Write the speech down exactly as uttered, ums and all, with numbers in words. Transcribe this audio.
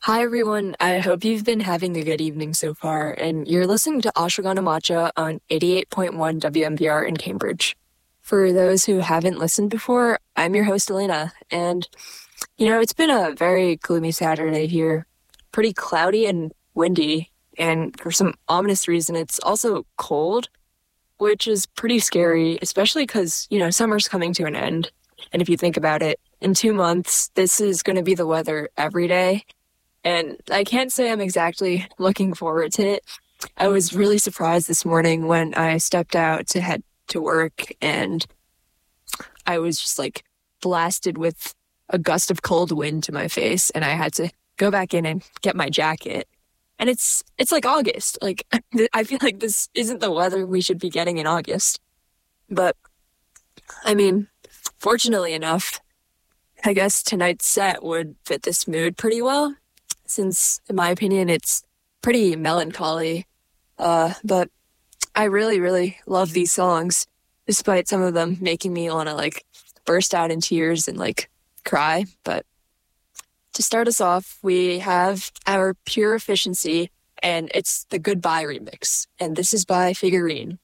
Hi, everyone. I hope you've been having a good evening so far, and you're listening to Ashwagandha Matcha on eighty-eight point one W M B R in Cambridge. For those who haven't listened before, I'm your host, Elena, and you know, it's been a very gloomy Saturday here, pretty cloudy and windy, and for some ominous reason, it's also cold, which is pretty scary, especially because, you know, summer's coming to an end. And if you think about it, in two months, this is going to be the weather every day. And I can't say I'm exactly looking forward to it. I was really surprised this morning when I stepped out to head to work and I was just like blasted with a gust of cold wind to my face and I had to go back in and get my jacket. And it's it's like August. Like I feel like this isn't the weather we should be getting in August. But I mean, fortunately enough, I guess tonight's set would fit this mood pretty well, since in my opinion it's pretty melancholy. Uh, but I really, really love these songs, despite some of them making me want to like burst out in tears and like cry. But to start us off, we have our Pure Efficiency, and it's the Goodbye remix. And this is by Figurine.